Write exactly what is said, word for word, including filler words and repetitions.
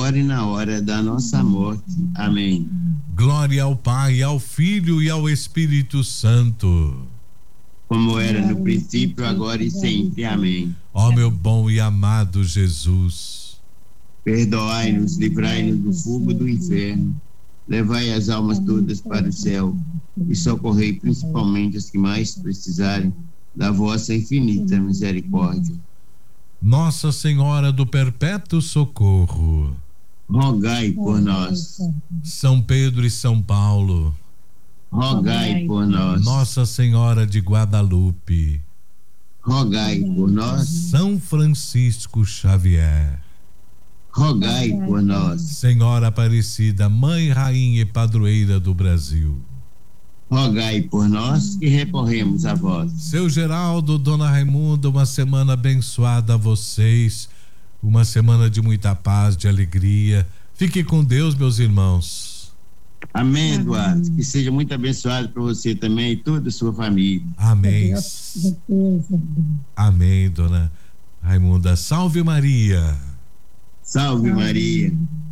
agora e na hora da nossa morte. Amém. Glória ao Pai, ao Filho e ao Espírito Santo. Como era no princípio, agora e sempre. Amém. Ó meu bom e amado Jesus, perdoai-nos, livrai-nos do fogo do inferno, levai as almas todas para o céu e socorrei principalmente as que mais precisarem da vossa infinita misericórdia. Nossa Senhora do Perpétuo Socorro, rogai por nós. São Pedro e São Paulo, rogai por nós. Nossa Senhora de Guadalupe, rogai por nós. São Francisco Xavier, rogai por nós. Senhora Aparecida, Mãe, Rainha e Padroeira do Brasil, rogai por nós que recorremos a vós. Seu Geraldo, Dona Raimunda, uma semana abençoada a vocês, uma semana de muita paz, de alegria. Fique com Deus, meus irmãos. Amém, Eduardo. Que seja muito abençoado para você também e toda a sua família. Amém. Amém, Dona Raimunda. Salve Maria. Salve Maria.